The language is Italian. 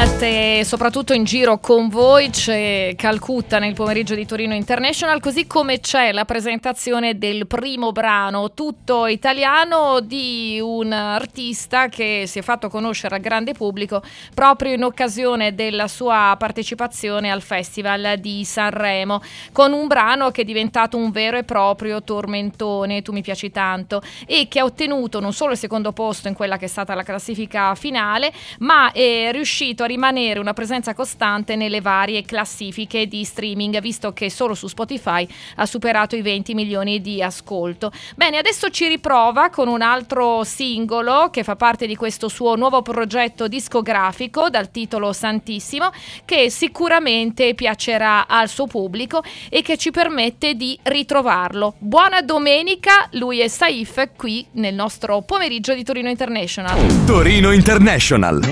internet, soprattutto in giro con voi. C'è Calcutta nel pomeriggio di Torino International, così come c'è la presentazione del primo brano tutto italiano di un artista che si è fatto conoscere al grande pubblico proprio in occasione della sua partecipazione al Festival di Sanremo, con un brano che è diventato un vero e proprio tormentone, Tu mi piaci tanto, e che ha ottenuto non solo il secondo posto in quella che è stata la classifica finale, ma è riuscito a rimanere una presenza costante nelle varie classifiche di streaming, visto che solo su Spotify ha superato i 20 milioni di ascolto. Bene, adesso ci riprova con un altro singolo che fa parte di questo suo nuovo progetto discografico dal titolo Santissimo, che sicuramente piacerà al suo pubblico e che ci permette di ritrovarlo. Buona domenica, lui è Saif qui nel nostro pomeriggio di Torino International. Torino International.